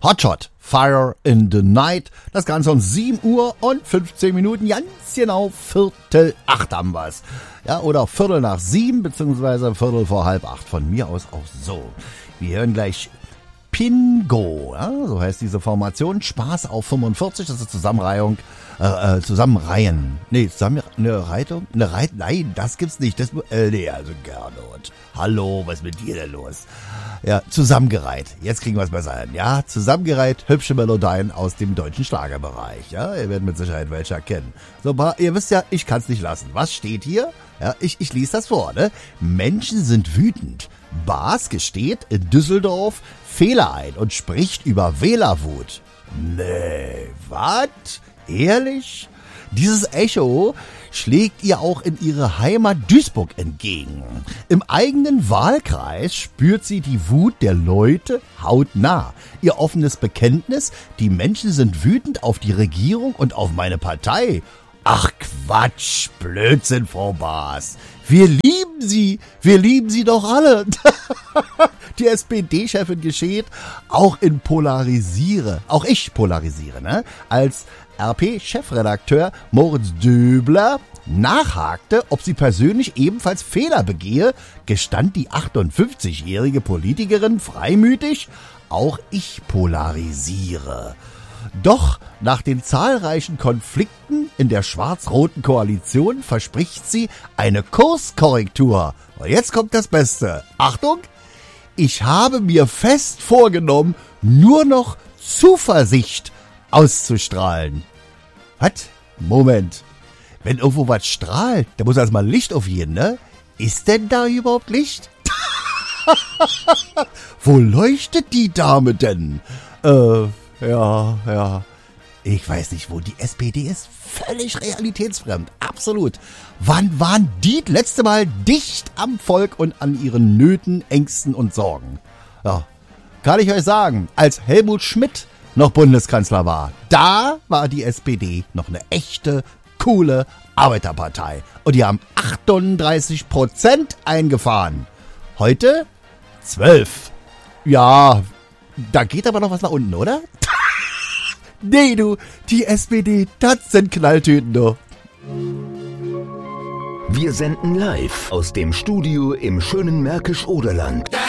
Hotshot, Fire in the Night. Das Ganze um 7 Uhr und 15 Minuten. Ganz genau 7:45 haben wir's. Ja, oder 7:15 beziehungsweise 7:45. Von mir aus auch so. Wir hören gleich Pingo, ja, so heißt diese Formation. Spaß auf 45, das ist Zusammenreihen. Nein, das gibt's nicht. Also Gernot. Hallo, was ist mit dir denn los? Ja, zusammengereiht. Jetzt kriegen wir es besser hin. Ja, zusammengereiht, hübsche Melodien aus dem deutschen Schlagerbereich. Ja, ihr werdet mit Sicherheit welche erkennen. So, ihr wisst ja, ich kann's nicht lassen. Was steht hier? Ja, ich lese das vor, ne? Menschen sind wütend. Bas gesteht in Düsseldorf Fehler ein und spricht über Wählerwut. Nee, was? Ehrlich? Dieses Echo schlägt ihr auch in ihre Heimat Duisburg entgegen. Im eigenen Wahlkreis spürt sie die Wut der Leute hautnah. Ihr offenes Bekenntnis, die Menschen sind wütend auf die Regierung und auf meine Partei. Ach Quatsch, Blödsinn, Frau Baas. Wir lieben sie doch alle. Die SPD-Chefin geschieht, auch ich polarisiere, ne? Als RP-Chefredakteur Moritz Döbler nachhakte, ob sie persönlich ebenfalls Fehler begehe, gestand die 58-jährige Politikerin freimütig, auch ich polarisiere. Doch nach den zahlreichen Konflikten in der schwarz-roten Koalition verspricht sie eine Kurskorrektur. Und jetzt kommt das Beste. Achtung! Ich habe mir fest vorgenommen, nur noch Zuversicht auszustrahlen. Was? Moment. Wenn irgendwo was strahlt, da muss erstmal Licht aufgehen, ne? Ist denn da überhaupt Licht? Wo leuchtet die Dame denn? Ja. Ich weiß nicht, wo die SPD ist. Völlig realitätsfremd. Absolut. Wann waren die letzte Mal dicht am Volk und an ihren Nöten, Ängsten und Sorgen? Ja, kann ich euch sagen, als Helmut Schmidt noch Bundeskanzler war, da war die SPD noch eine echte, coole Arbeiterpartei. Und die haben 38% eingefahren. Heute 12. Ja, da geht aber noch was nach unten, oder? Nee, du, die SPD, das sind Knalltüten, du. Wir senden live aus dem Studio im schönen Märkisch-Oderland.